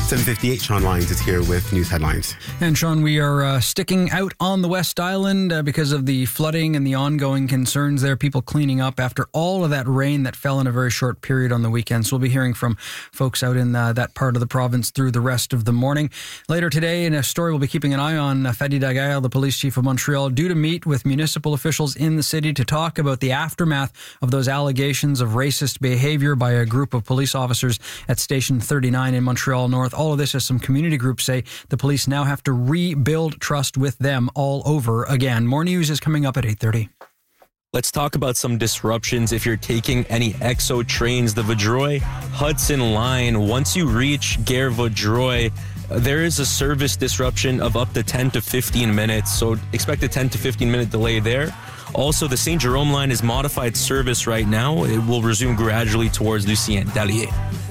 7:58, Sean Lyons is here with news headlines. And Sean, we are sticking out on the West Island because of the flooding and the ongoing concerns there, people cleaning up after all of that rain that fell in a very short period on the weekend. So we'll be hearing from folks out in that part of the province through the rest of the morning. Later today, in a story we'll be keeping an eye on, Fadi Dagail, the police chief of Montreal, due to meet with municipal officials in the city to talk about the aftermath of those allegations of racist behavior by a group of police officers at Station 39 in Montreal North. All of this as some community groups say the police now have to rebuild trust with them all over again. More news is coming up at 8:30. Let's talk about some disruptions if you're taking any EXO trains. The Vaudreuil Hudson line, once you reach Gare Vaudreuil, there is a service disruption of up to 10 to 15 minutes. So expect a 10 to 15 minute delay there. Also, the St. Jerome line is modified service right now. It will resume gradually towards Lucien Dallier.